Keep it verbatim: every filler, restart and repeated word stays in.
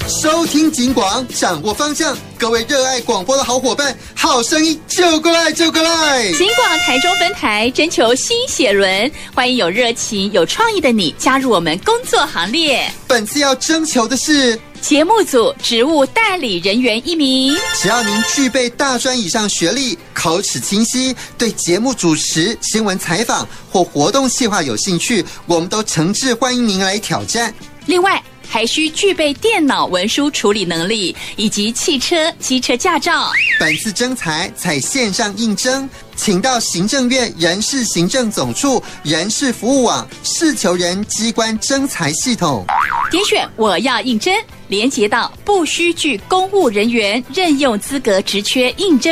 收听警广，掌握方向。各位热爱广播的好伙伴，好声音就过来就过来！ 警广台中分台征求新血轮，欢迎有热情、有创意的你加入我们工作行列。 本次要征求的是节目组职务代理人员一名， 只要您具备大专以上学历，口齿清晰，对节目主持、新闻采访或活动企划有兴趣，我们都诚挚欢迎您来挑战。 另外还需具备电脑文书处理能力以及汽车、机车驾照。 本次征才采线上应征，请到行政院人事行政总处人事服务网事求人机关征才系统， 点选我要应征，连结到不需具公务人员任用资格职缺应征。